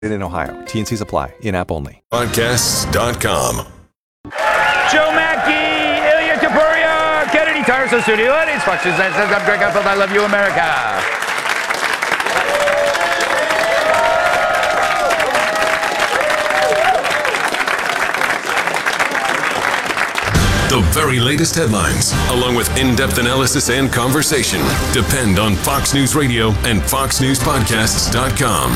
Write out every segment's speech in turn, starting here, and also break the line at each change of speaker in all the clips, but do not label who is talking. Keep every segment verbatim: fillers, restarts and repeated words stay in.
In Ohio. T N Cs apply. In-app only.
Podcasts dot com.
Joe Mackey, Ilya Tapuria, Kennedy Tires in studio. It is Fox News. I'm Greg Gutfeld. I love you, America.
The very latest headlines, along with in-depth analysis and conversation, depend on Fox News Radio and Fox News Podcasts dot com.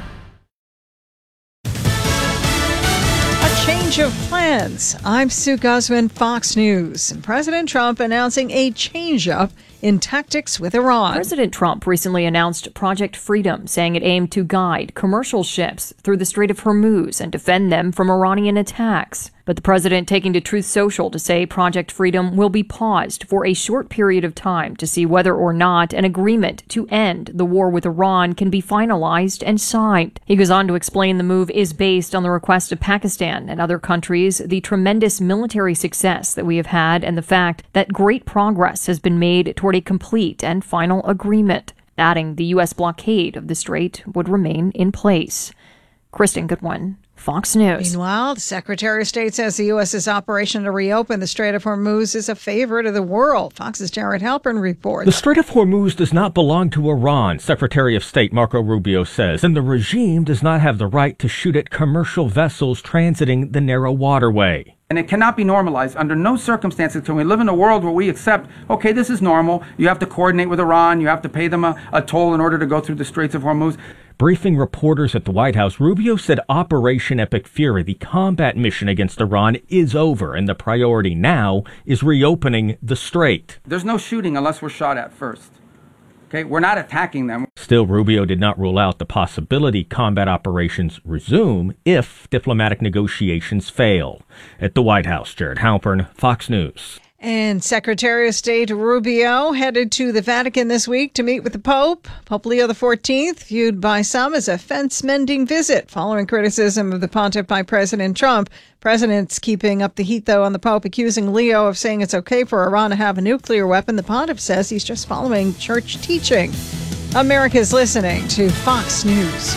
A change of plans. I'm Sue Guzman, Fox News. And President Trump announcing a change-up in tactics with Iran.
President Trump recently announced Project Freedom, saying it aimed to guide commercial ships through the Strait of Hormuz and defend them from Iranian attacks. But the president taking to Truth Social to say Project Freedom will be paused for a short period of time to see whether or not an agreement to end the war with Iran can be finalized and signed. He goes on to explain the move is based on the request of Pakistan and other countries, the tremendous military success that we have had, and the fact that great progress has been made toward a complete and final agreement, adding the U S blockade of the strait would remain in place. Kristen Goodwin, Fox News.
Meanwhile, the Secretary of State says the U S's operation to reopen the Strait of Hormuz is a favor to the world. Fox's Jared Halpern reports.
The Strait of Hormuz does not belong to Iran, Secretary of State Marco Rubio says, and the regime does not have the right to shoot at commercial vessels transiting the narrow waterway.
And it cannot be normalized. Under no circumstances can we live in a world where we accept, okay, this is normal. You have to coordinate with Iran. You have to pay them a, a toll in order to go through the Straits of Hormuz.
Briefing reporters at the White House, Rubio said Operation Epic Fury, the combat mission against Iran, is over, and the priority now is reopening the strait.
There's no shooting unless we're shot at first. Okay, we're not attacking them.
Still, Rubio did not rule out the possibility combat operations resume if diplomatic negotiations fail. At the White House, Jared Halpern, Fox News.
And Secretary of State Rubio headed to the Vatican this week to meet with the Pope. Pope Leo the fourteenth, viewed by some as a fence-mending visit, following criticism of the pontiff by President Trump. President's keeping up the heat, though, on the Pope, accusing Leo of saying it's okay for Iran to have a nuclear weapon. The pontiff says he's just following church teaching. America's listening to Fox News.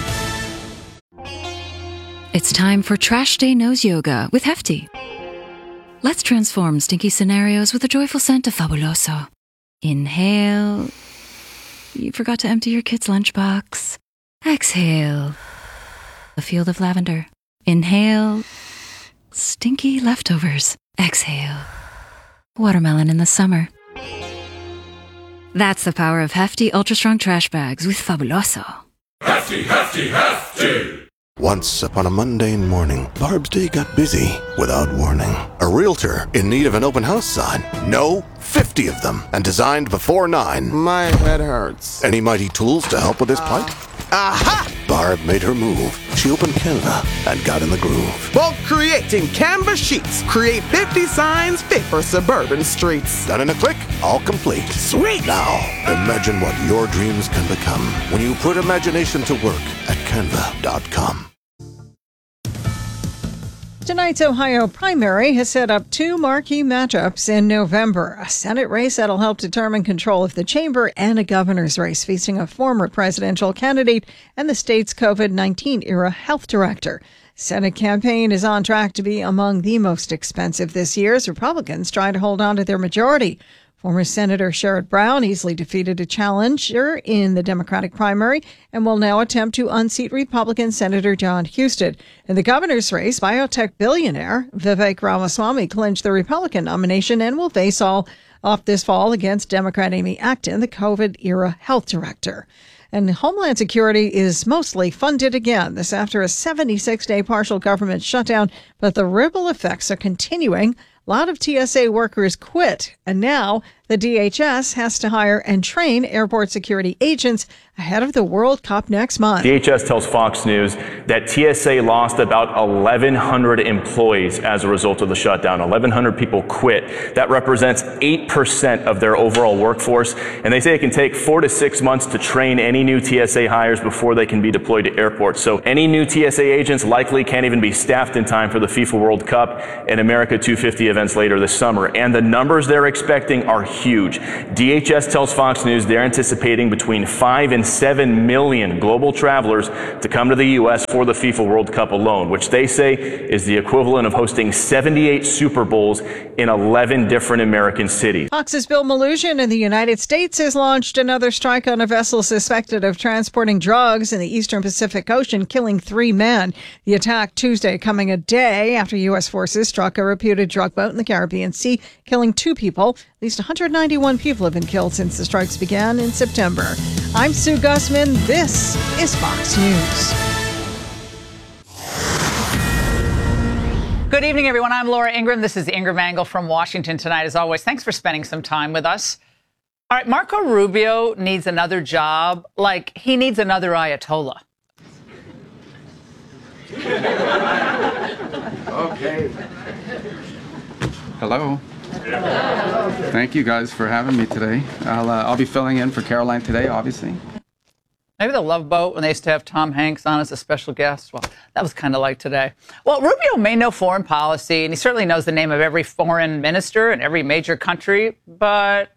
It's time for Trash Day Nose Yoga with Hefty. Let's transform stinky scenarios with a joyful scent of Fabuloso. Inhale. You forgot to empty your kid's lunchbox. Exhale. A field of lavender. Inhale. Stinky leftovers. Exhale. Watermelon in the summer. That's the power of Hefty Ultra Strong Trash Bags with Fabuloso.
Hefty, hefty, hefty!
Once upon a mundane morning, Barb's day got busy without warning. A realtor in need of an open house sign. No, fifty of them, and designed before nine.
My head hurts.
Any mighty tools to help with this plight? Aha! Barb made her move. She opened Canva and got in the groove.
Bulk creating Canva sheets. Create fifty signs fit for suburban streets.
Done in a click, all complete.
Sweet!
Now, imagine what your dreams can become when you put imagination to work at canva dot com.
Tonight's Ohio primary has set up two marquee matchups in November. A Senate race that'll help determine control of the chamber and a governor's race featuring a former presidential candidate and the state's COVID nineteen era health director. Senate campaign is on track to be among the most expensive this year as Republicans try to hold on to their majority. Former Senator Sherrod Brown easily defeated a challenger in the Democratic primary and will now attempt to unseat Republican Senator John Husted. In the governor's race, biotech billionaire Vivek Ramaswamy clinched the Republican nomination and will face all off this fall against Democrat Amy Acton, the COVID-era health director. And Homeland Security is mostly funded again, this after a seventy-six day partial government shutdown, but the ripple effects are continuing. A lot of T S A workers quit, and now the D H S has to hire and train airport security agents ahead of the World Cup next month.
D H S tells Fox News that T S A lost about eleven hundred employees as a result of the shutdown. eleven hundred people quit. That represents eight percent of their overall workforce, and they say it can take four to six months to train any new T S A hires before they can be deployed to airports. So any new T S A agents likely can't even be staffed in time for the FIFA World Cup and America two fifty events later this summer. And the numbers they're expecting are huge. D H S tells Fox News they're anticipating between five and seven million global travelers to come to the U S for the FIFA World Cup alone, which they say is the equivalent of hosting seventy-eight Super Bowls in eleven different American cities.
Fox's Bill Maloogian in the United States has launched another strike on a vessel suspected of transporting drugs in the Eastern Pacific Ocean, killing three men. The attack Tuesday coming a day after U S forces struck a reputed drug boat in the Caribbean Sea, killing two people. At least one hundred ninety-one people have been killed since the strikes began in September. I'm Sue Gussman. This is Fox News.
Good evening, everyone. I'm Laura Ingraham. This is Ingram Angle from Washington tonight. As always, thanks for spending some time with us. All right, Marco Rubio needs another job like he needs another Ayatollah.
Okay. Hello. Thank you guys for having me today. I'll, uh, I'll be filling in for Caroline today, obviously.
Maybe the Love Boat, when they used to have Tom Hanks on as a special guest. Well, that was kind of like today. Well, Rubio may know foreign policy, and he certainly knows the name of every foreign minister in every major country, but...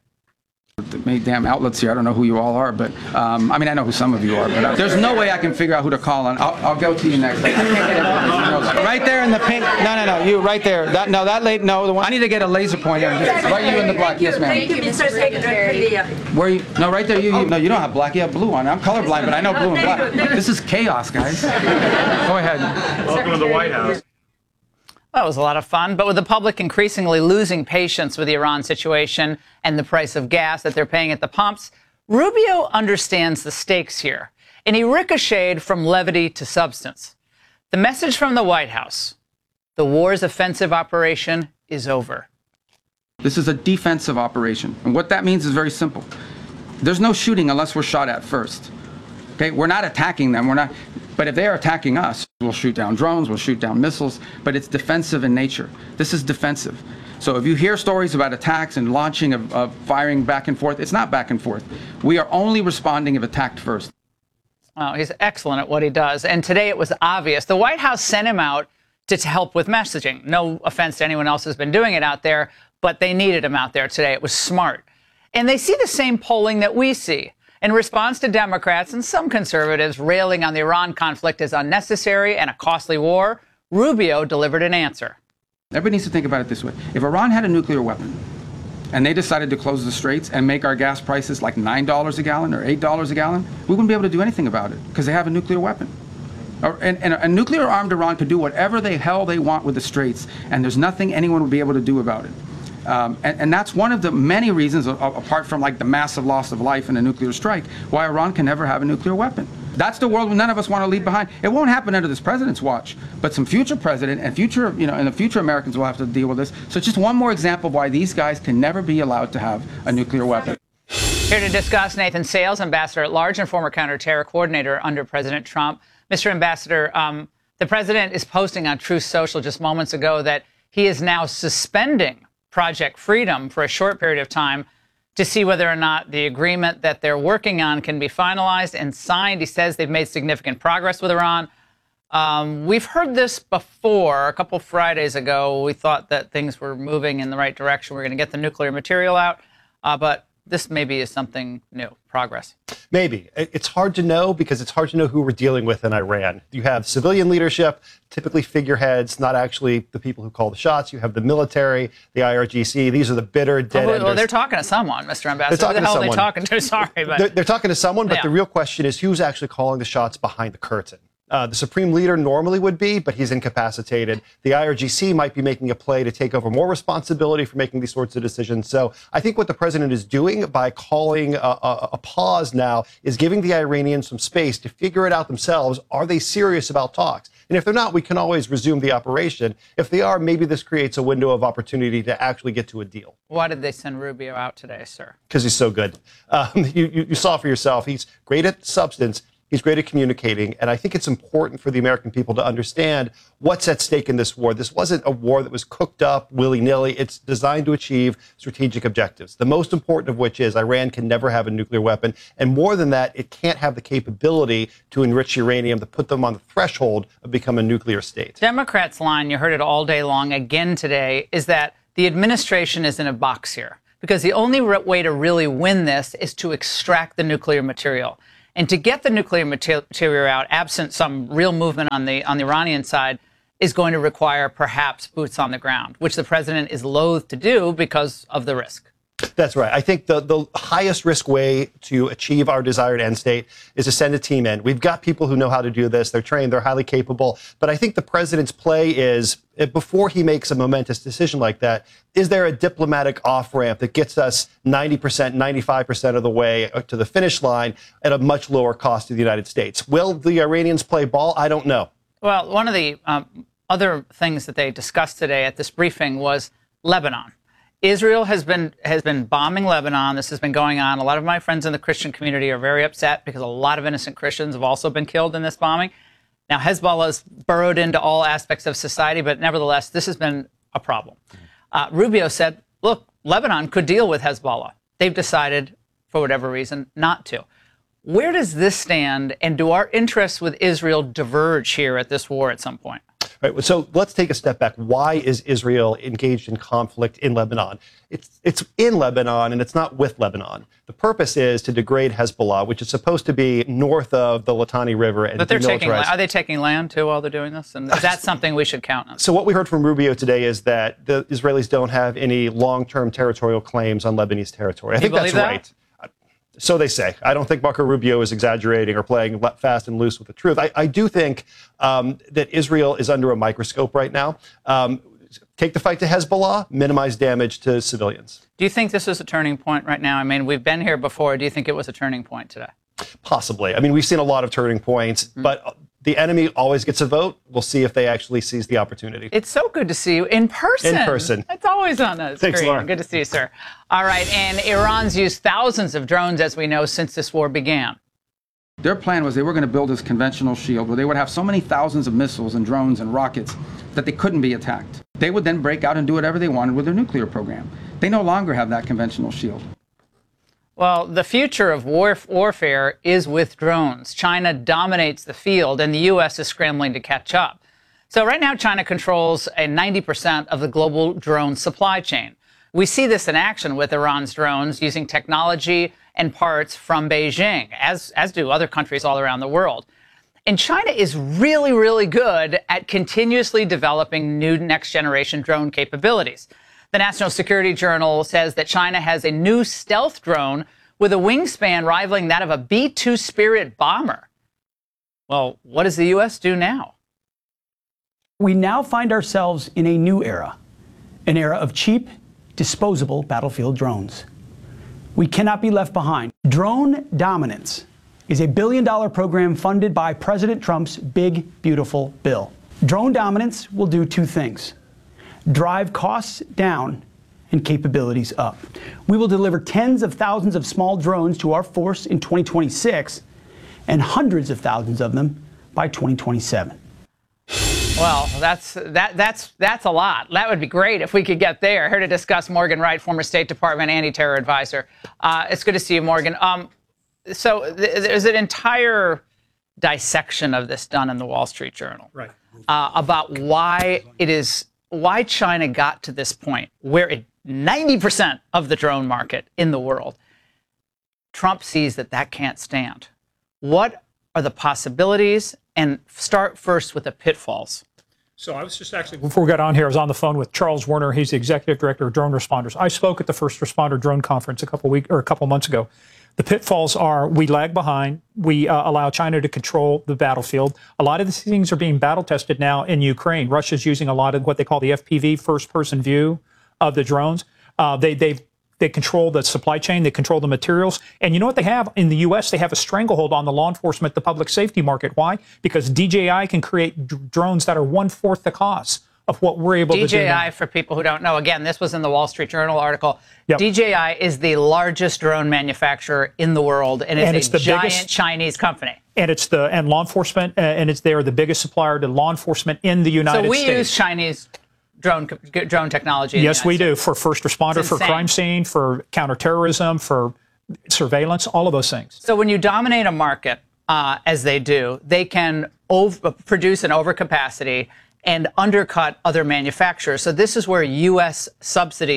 Many damn outlets here. I don't know who you all are, but um, I mean, I know who some of you are, but uh, there's no way I can figure out who to call on. I'll, I'll go to you next. I can't get everything. Right there in the pink. No, no, no. You right there. That no, that late. No, the one. I need to get a laser pointer. Right, you in the black. Yes, ma'am.
Thank you, Mister Secretary.
Where you? No, right there. You, you. No, you don't have black. You have blue on. I'm colorblind, but I know blue and black. This is chaos, guys. Go ahead.
Welcome to the White House.
That was a lot of fun, but with the public increasingly losing patience with the Iran situation and the price of gas that they're paying at the pumps, Rubio understands the stakes here, and he ricocheted from levity to substance. The message from the White House: the war's offensive operation is over.
This is a defensive operation, and what that means is very simple. There's no shooting unless we're shot at first. Okay, we're not attacking them. We're not. But if they are attacking us, we'll shoot down drones, we'll shoot down missiles, but it's defensive in nature. This is defensive. So if you hear stories about attacks and launching of, of firing back and forth, it's not back and forth. We are only responding if attacked first.
Oh, he's excellent at what he does. And today it was obvious. The White House sent him out to, to help with messaging. No offense to anyone else who's been doing it out there, but they needed him out there today. It was smart. And they see the same polling that we see. In response to Democrats and some conservatives railing on the Iran conflict as unnecessary and a costly war, Rubio delivered an answer.
Everybody needs to think about it this way. If Iran had a nuclear weapon and they decided to close the straits and make our gas prices like nine dollars a gallon or eight dollars a gallon, we wouldn't be able to do anything about it because they have a nuclear weapon. And, and a nuclear-armed Iran could do whatever the hell they want with the straits, and there's nothing anyone would be able to do about it. Um, and, and that's one of the many reasons, uh, apart from like the massive loss of life in a nuclear strike, why Iran can never have a nuclear weapon. That's the world none of us want to leave behind. It won't happen under this president's watch, but some future president and future, you know, and the future Americans will have to deal with this. So just one more example of why these guys can never be allowed to have a nuclear weapon.
Here to discuss, Nathan Sales, Ambassador at Large and former counterterror coordinator under President Trump. Mister Ambassador, um, the president is posting on Truth Social just moments ago that he is now suspending Project Freedom for a short period of time to see whether or not the agreement that they're working on can be finalized and signed. He says they've made significant progress with Iran. Um, we've heard this before. A couple Fridays ago, we thought that things were moving in the right direction. We're going to get the nuclear material out, uh, but this maybe is something new, progress.
Maybe. It's hard to know because it's hard to know who we're dealing with in Iran. You have civilian leadership, typically figureheads, not actually the people who call the shots. You have the military, the I R G C. These are the bitter, dead
oh,
enders.
Well, they're talking to someone, Mister Ambassador. Who the hell are they talking to? Sorry. But
they're, they're talking to someone, but
yeah.
The real question is who's actually calling the shots behind the curtain. Uh, the supreme leader normally would be, but he's incapacitated. The I R G C might be making a play to take over more responsibility for making these sorts of decisions. So I think what the president is doing by calling a, a, a pause now is giving the Iranians some space to figure it out themselves. Are they serious about talks? And if they're not, we can always resume the operation. If they are, maybe this creates a window of opportunity to actually get to a deal.
Why did they send Rubio out today, sir?
Because he's so good. Um, you, you, you saw for yourself. He's great at substance. He's great at communicating, and I think it's important for the American people to understand what's at stake in this war. This wasn't a war that was cooked up willy-nilly. It's designed to achieve strategic objectives, the most important of which is Iran can never have a nuclear weapon, and more than that, it can't have the capability to enrich uranium to put them on the threshold of becoming a nuclear state.
Democrats' line, you heard it all day long again today, is that the administration is in a box here. because the only way to really win this is to extract the nuclear material. And to get the nuclear material out, absent some real movement on the on the Iranian side, is going to require perhaps boots on the ground, which the president is loath to do because of the risk.
That's right. I think the, the highest risk way to achieve our desired end state is to send a team in. We've got people who know how to do this. They're trained. They're highly capable. But I think the president's play is, before he makes a momentous decision like that, is there a diplomatic off-ramp that gets us ninety percent, ninety-five percent of the way to the finish line at a much lower cost to the United States? Will the Iranians play ball? I don't know.
Well, one of the um, other things that they discussed today at this briefing was Lebanon. Israel has been has been bombing Lebanon. This has been going on. A lot of my friends in the Christian community are very upset because a lot of innocent Christians have also been killed in this bombing. Now, Hezbollah has burrowed into all aspects of society, but nevertheless, this has been a problem. Uh, Rubio said, look, Lebanon could deal with Hezbollah. They've decided, for whatever reason, not to. Where does this stand, and do our interests with Israel diverge here at this war at some point?
Right, so let's take a step back. Why is Israel engaged in conflict in Lebanon? It's it's in Lebanon, and it's not with Lebanon. The purpose is to degrade Hezbollah, which is supposed to be north of the Litani River and
But they're taking,
demilitarize.
are they taking land, too, while they're doing this? And is that something we should count on?
So what we heard from Rubio today is that the Israelis don't have any long-term territorial claims on Lebanese territory. I
Do you
think that's
believe that?
right. So they say. I don't think Marco Rubio is exaggerating or playing fast and loose with the truth. I, I do think um, that Israel is under a microscope right now. Um, take the fight to Hezbollah, minimize damage to civilians.
Do you think this is a turning point right now? I mean, we've been here before. Do you think it was a turning point today?
Possibly. I mean, we've seen a lot of turning points, mm-hmm. but the enemy always gets a vote. We'll see if they actually seize the opportunity.
It's so good to see you in person.
In person.
It's always on the
Thanks,
screen.
Laura.
Good to see you, sir. All right, and Iran's used thousands of drones, as we know, since this war began.
Their plan was they were going to build this conventional shield where they would have so many thousands of missiles and drones and rockets that they couldn't be attacked. They would then break out and do whatever they wanted with their nuclear program. They no longer have that conventional shield.
Well, the future of war warfare is with drones. China dominates the field, and the U S is scrambling to catch up. So right now, China controls a ninety percent of the global drone supply chain. We see this in action with Iran's drones using technology and parts from Beijing, as, as do other countries all around the world. And China is really, really good at continuously developing new next-generation drone capabilities. The National Security Journal says that China has a new stealth drone with a wingspan rivaling that of a B two Spirit bomber. Well, what does the U S do now?
We now find ourselves in a new era, an era of cheap, disposable battlefield drones. We cannot be left behind. Drone Dominance is a billion dollar program funded by President Trump's Big, Beautiful Bill. Drone Dominance will do two things: drive costs down and capabilities up. We will deliver tens of thousands of small drones to our force in twenty twenty-six and hundreds of thousands of them by twenty twenty-seven.
Well, that's that that's that's a lot. That would be great if we could get there. Here to discuss, Morgan Wright, former State Department anti-terror advisor. Uh, it's good to see you, Morgan. Um, so th- there's an entire dissection of this done in the Wall Street Journal,
right?
Uh, about why it is why China got to this point where it, ninety percent of the drone market in the world. Trump sees that that can't stand. What are the possibilities? And start first with the pitfalls.
So I was just actually, before we got on here, I was on the phone with Charles Werner. He's the executive director of Drone Responders. I spoke at the First Responder Drone Conference a couple week or a couple months ago. The pitfalls are we lag behind. We uh, allow China to control the battlefield. A lot of these things are being battle tested now in Ukraine. Russia's using a lot of what they call the F P V, first person view of the drones. Uh, they they've They control the supply chain. They control the materials. And you know what they have in the U S? They have a stranglehold on the law enforcement, the public safety market. Why? Because D J I can create d- drones that are one-fourth the cost of what we're able
D J I,
to do. D J I,
for people who don't know, again, this was in the Wall Street Journal article.
Yep.
D J I is the largest drone manufacturer in the world, and it's,
and it's
a
the
giant
biggest,
Chinese company.
And it's the and law enforcement, uh, and it's they're the biggest supplier to law enforcement in the United States.
So we
States.
use Chinese drone drone technology. In
Yes,
the
we do,
States.
for first responder, for crime scene, for counterterrorism, for surveillance, all of those things.
So when you dominate a market, uh, as they do, they can over, produce an overcapacity and undercut other manufacturers. So this is where U S subsidies
Right.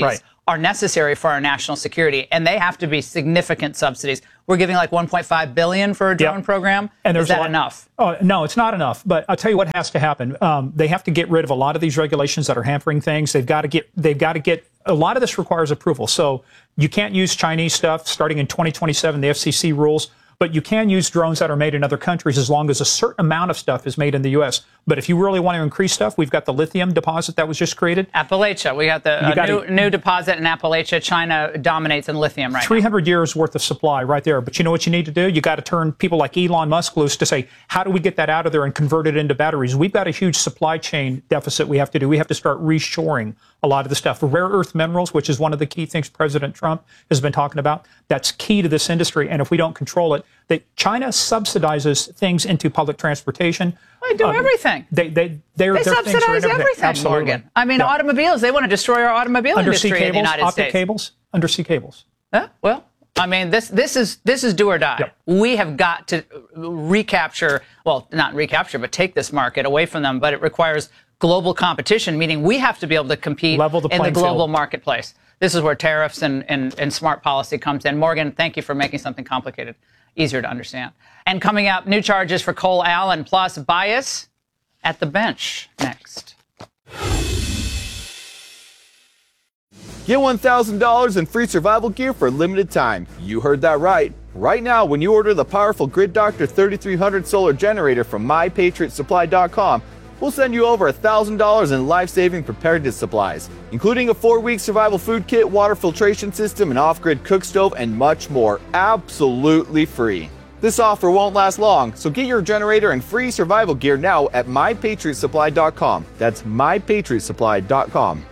are necessary for our national security, and they have to be significant subsidies. We're giving like one point five billion dollars for a drone
yep.
program.
And there's
Is that
a lot,
enough?
Oh, no, it's not enough. But I'll tell you what has to happen. Um, they have to get rid of a lot of these regulations that are hampering things. They've got to get. They've got to get. A lot of this requires approval. So you can't use Chinese stuff starting in twenty twenty-seven. The F C C rules. But you can use drones that are made in other countries as long as a certain amount of stuff is made in the U S. But if you really want to increase stuff, we've got the lithium deposit that was just created.
Appalachia. We got the uh, got new, a, new deposit in Appalachia. China dominates in lithium right
three hundred
now.
years worth of supply right there. But you know what you need to do? You got to turn people like Elon Musk loose to say, how do we get that out of there and convert it into batteries? We've got a huge supply chain deficit we have to do. We have to start reshoring a lot of the stuff. Rare earth minerals, which is one of the key things President Trump has been talking about, that's key to this industry. And if we don't control it, that China subsidizes things into public transportation.
They do
um,
everything.
They they they're,
they
they're
subsidize
everything,
everything,
Absolutely.
Morgan. I mean,
yeah.
automobiles. They want to destroy our automobile
undersea
industry
cables,
in the United
optic
States.
cables, undersea cables.
Yeah, well, I mean, this this is this is do or die.
Yep.
We have got to recapture, well, not recapture, but take this market away from them. But it requires global competition, meaning we have to be able to compete
Level the
in the global
field.
marketplace. This is where tariffs and, and, and smart policy comes in. Morgan, thank you for making something complicated easier to understand. And coming up, new charges for Cole Allen, plus bias at the bench next.
Get one thousand dollars in free survival gear for a limited time. You heard that right. Right now, when you order the powerful Grid Doctor thirty-three hundred solar generator from my patriot supply dot com, we'll send you over one thousand dollars in life-saving preparedness supplies, including a four-week survival food kit, water filtration system, an off-grid cook stove, and much more, absolutely free. This offer won't last long, so get your generator and free survival gear now at my patriot supply dot com. That's my patriot supply dot com.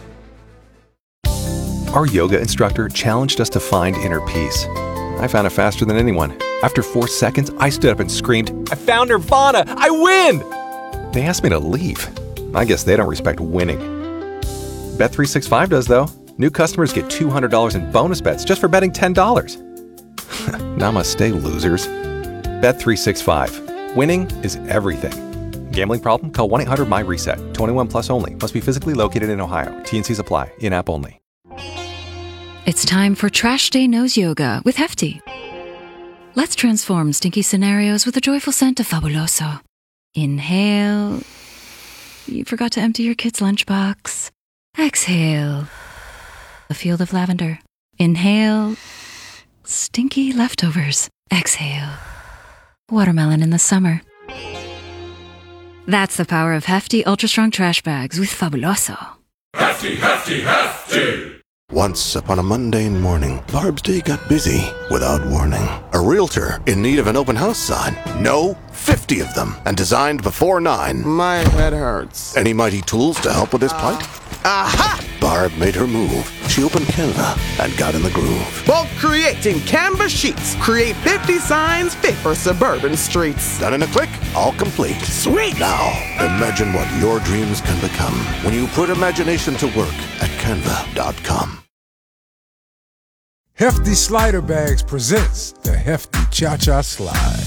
Our yoga instructor challenged us to find inner peace. I found it faster than anyone. After four seconds, I stood up and screamed, "I found Nirvana! I win!" They asked me to leave. I guess they don't respect winning. Bet three sixty-five does, though. New customers get two hundred dollars in bonus bets just for betting ten dollars. Namaste, losers. Bet three sixty-five. Winning is everything. Gambling problem? Call one eight hundred my reset. twenty-one plus only. Must be physically located in Ohio. T and C's apply. In-app only.
It's time for Trash Day Knows Yoga with Hefty. Let's transform stinky scenarios with a joyful scent of Fabuloso. Inhale. You forgot to empty your kid's lunchbox. Exhale. A field of lavender. Inhale. Stinky leftovers. Exhale. Watermelon in the summer. That's the power of Hefty Ultra Strong Trash Bags with Fabuloso.
Hefty, hefty, hefty! Once upon a mundane morning, Barb's day got busy without warning. A realtor in need of an open house sign. No, fifty of them, and designed before nine.
My head hurts.
Any mighty tools to help with this plight?
Aha!
Barb made her move. She opened Canva and got in the groove.
Bulk creating Canva sheets. Create fifty signs fit for suburban streets.
Done in a click, all complete.
Sweet!
Now, imagine what your dreams can become when you put imagination to work at canva dot com.
Hefty Slider Bags presents the Hefty Cha-Cha Slide.